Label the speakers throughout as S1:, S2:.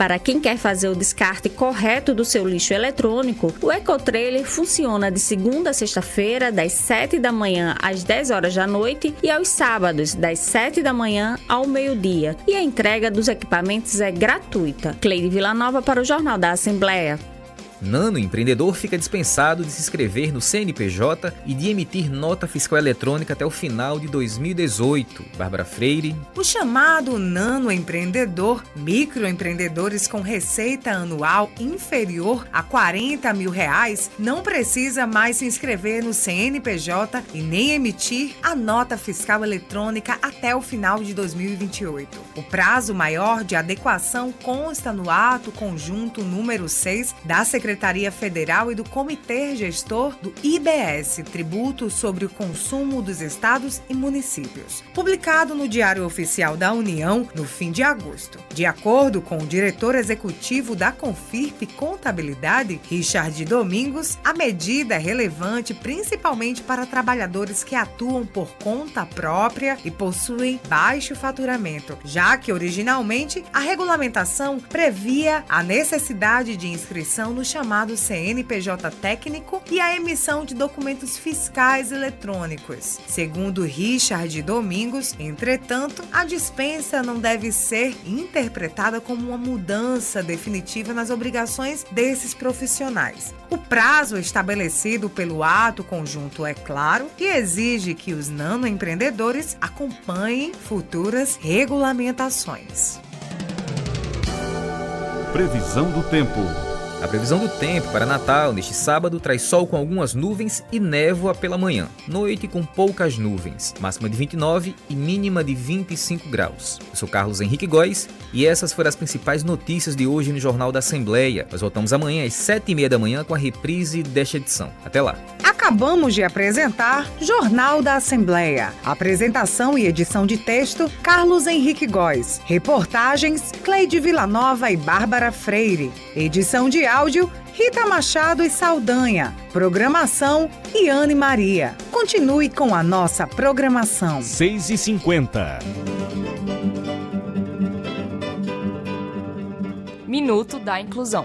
S1: Para quem quer fazer o descarte correto do seu lixo eletrônico, o Ecotrailer funciona de segunda a sexta-feira, das 7 da manhã às 10 horas da noite e aos sábados, das 7 da manhã ao meio-dia. E a entrega dos equipamentos é gratuita. Cleide Villanova para o Jornal da Assembleia.
S2: Nano empreendedor fica dispensado de se inscrever no CNPJ e de emitir nota fiscal eletrônica até o final de 2018. Bárbara Freire.
S3: O chamado nano empreendedor, microempreendedores com receita anual inferior a R$40 mil, não precisa mais se inscrever no CNPJ e nem emitir a nota fiscal eletrônica até o final de 2028. O prazo maior de adequação consta no ato conjunto número 6 da Secretaria Federal e do Comitê Gestor do IBS, Tributo sobre o Consumo dos Estados e Municípios, publicado no Diário Oficial da União no fim de agosto. De acordo com o diretor executivo da Confirp Contabilidade, Richard Domingos, a medida é relevante principalmente para trabalhadores que atuam por conta própria e possuem baixo faturamento, já que originalmente a regulamentação previa a necessidade de inscrição no chamado CNPJ técnico e a emissão de documentos fiscais eletrônicos. Segundo Richard Domingos, entretanto, a dispensa não deve ser interpretada como uma mudança definitiva nas obrigações desses profissionais. O prazo estabelecido pelo ato conjunto é claro e exige que os nanoempreendedores acompanhem futuras regulamentações.
S4: Previsão do tempo.
S2: A previsão do tempo para Natal neste sábado traz sol com algumas nuvens e névoa pela manhã. Noite com poucas nuvens, máxima de 29 e mínima de 25 graus. Eu sou Carlos Henrique Góes e essas foram as principais notícias de hoje no Jornal da Assembleia. Nós voltamos amanhã às 7h30 da manhã com a reprise desta edição. Até lá.
S3: Acabamos de apresentar Jornal da Assembleia. Apresentação e edição de texto, Carlos Henrique Góes. Reportagens, Cleide Villanova e Bárbara Freire. Edição de áudio, Rita Machado e Saldanha. Programação, Iane Maria. Continue com a nossa programação.
S4: 6h50.
S5: Minuto da Inclusão.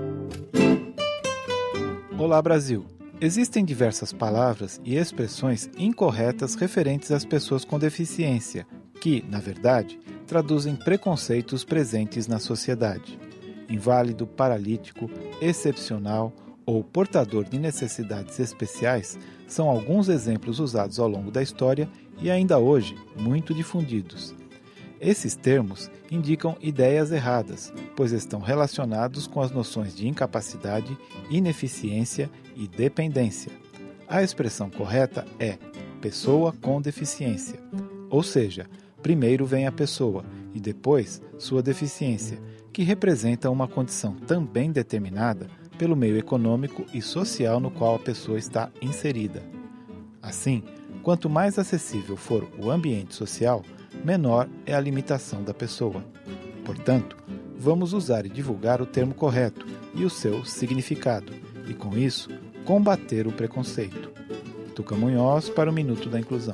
S6: Olá, Brasil. Existem diversas palavras e expressões incorretas referentes às pessoas com deficiência, que, na verdade, traduzem preconceitos presentes na sociedade. Inválido, paralítico, excepcional ou portador de necessidades especiais são alguns exemplos usados ao longo da história e ainda hoje muito difundidos. Esses termos indicam ideias erradas, pois estão relacionados com as noções de incapacidade, ineficiência e dependência. A expressão correta é pessoa com deficiência, ou seja, primeiro vem a pessoa e depois sua deficiência, que representa uma condição também determinada pelo meio econômico e social no qual a pessoa está inserida. Assim, quanto mais acessível for o ambiente social, menor é a limitação da pessoa. Portanto, vamos usar e divulgar o termo correto e o seu significado, e com isso, combater o preconceito. Tuca Munhoz para o Minuto da Inclusão.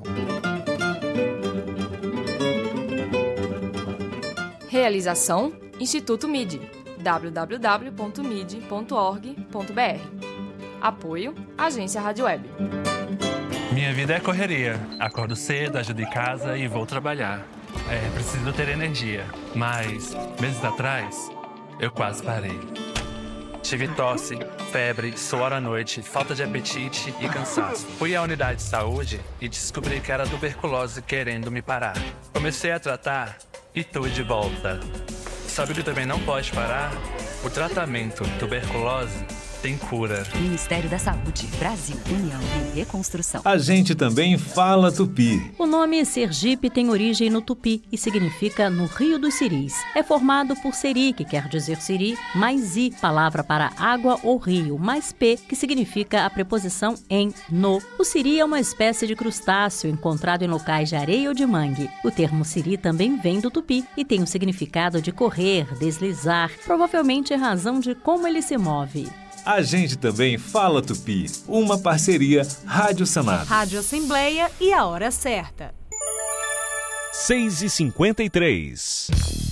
S5: Realização Instituto MIDI, www.midi.org.br. Apoio Agência Rádio Web.
S7: Minha vida é correria. Acordo cedo, ajudo em casa e vou trabalhar. Preciso ter energia. Mas, meses atrás, eu quase parei. Tive tosse, febre, suor à noite, falta de apetite e cansaço. Fui à unidade de saúde e descobri que era tuberculose querendo me parar. Comecei a tratar e tô de volta. Sabe o que também não pode parar? O tratamento tuberculose tem cura.
S8: Ministério da Saúde, Brasil, União e Reconstrução.
S4: A gente também fala tupi.
S9: O nome Sergipe tem origem no tupi e significa no Rio dos Siris. É formado por seri, que quer dizer siri, mais i, palavra para água ou rio, mais p, que significa a preposição em, no. O siri é uma espécie de crustáceo encontrado em locais de areia ou de mangue. O termo siri também vem do tupi e tem o significado de correr, deslizar, provavelmente em razão de como ele se move.
S4: A gente também fala tupi, uma parceria Rádio Sanab.
S10: Rádio Assembleia e a hora certa.
S4: 6h53.